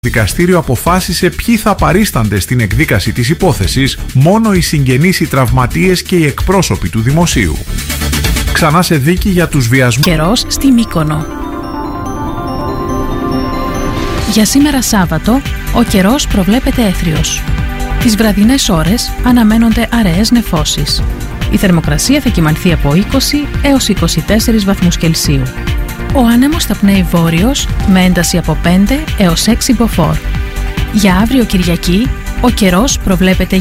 δικαστήριο αποφάσισε ποιοι θα παρίστανται στην εκδίκαση της υπόθεσης, μόνο οι συγγενείς, οι τραυματίες και οι εκπρόσωποι του δημοσίου. Ξανά σε δίκη για τους βιασμούς. Καιρός στη Μύκονο. Για σήμερα Σάββατο, ο καιρός προβλέπεται έθριος. Τις βραδινές ώρες αναμένονται αραιές νεφώσεις. Η θερμοκρασία θα κυμανθεί από 20 έως 24 βαθμούς Κελσίου. Ο άνεμος θα πνέει βόρειος με ένταση από 5 έως 6 μποφόρ. Για αύριο Κυριακή, ο καιρός προβλέπεται